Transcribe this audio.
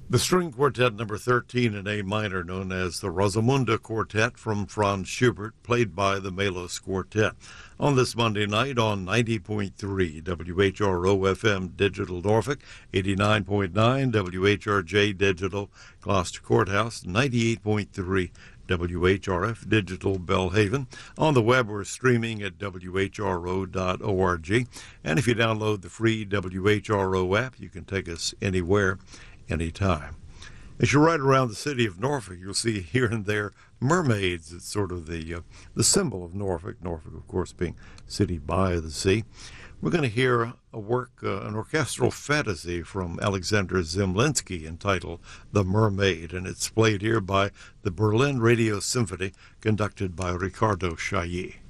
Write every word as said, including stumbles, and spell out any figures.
The string quartet number thirteen in A minor, known as the Rosamunde Quartet from Franz Schubert, played by the Melos Quartet. On this Monday night on ninety point three W H R O F M Digital Norfolk, eighty-nine point nine W H R J Digital Gloucester Courthouse, ninety-eight point three W H R F Digital Belhaven. On the web, we're streaming at W H R O dot org. And if you download the free W H R O app, you can take us anywhere, anytime. As you ride around the city of Norfolk, you'll see here and there mermaids. It's sort of the uh, the symbol of Norfolk. Norfolk, of course, being city by the sea. We're going to hear a work, uh, an orchestral fantasy from Alexander Zemlinsky entitled The Mermaid, and it's played here by the Berlin Radio Symphony, conducted by Ricardo Chailly.